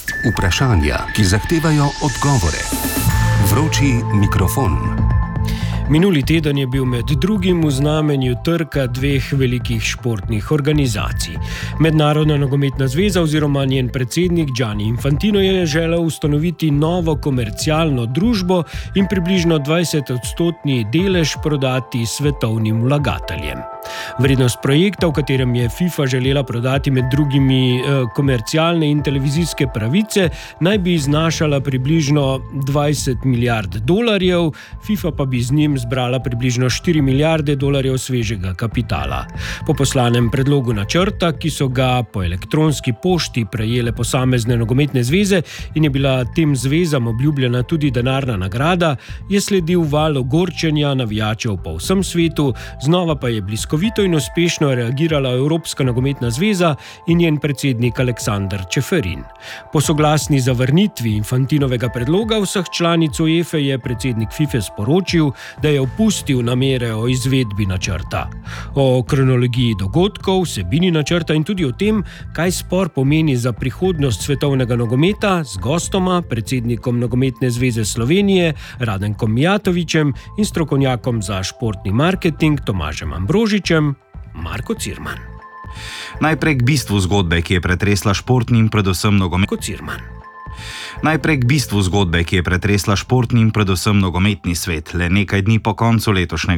Vprašanja, ki zahtevajo odgovore. Vroči mikrofon. Minuli teden je bil med drugim v znamenju trka dveh velikih športnih organizacij. Mednarodna nogometna zveza oziroma njen predsednik Gianni Infantino je želel ustanoviti novo komercialno družbo in približno 20% delež prodati svetovnim vlagateljem. Vrednost projekta, v katerem je FIFA želela prodati med drugimi komercialne in televizijske pravice, naj bi znašala približno $20 milijard, FIFA pa bi z njim zbrala približno $4 milijarde svežega kapitala. Po poslanem predlogu načrta, ki so ga po elektronski pošti prejele posamezne nogometne zveze in je bila tem zvezam obljubljena tudi denarna nagrada, je sledil val ogorčenja navijačev po vsem svetu, znova pa je bliskovito in uspešno reagirala Evropska nogometna zveza in njen predsednik Aleksander Čeferin. Po soglasni zavrnitvi Infantinovega predloga vseh članic UEFA je predsednik FIFA sporočil, da je opustil namere o izvedbi načrta. O kronologiji dogodkov, vsebini načrta in tudi o tem, kaj spor pomeni za prihodnost svetovnega nogometa, z gostoma, predsednikom Nogometne zveze Slovenije Radenkom Mijatovićem in strokovnjakom za športni marketing Tomažem Ambrožičem, Marko Cirman. Najprej k bistvu zgodbe, ki je pretresla športni in predvsem nogometni svet. Le nekaj dni po koncu letošnjega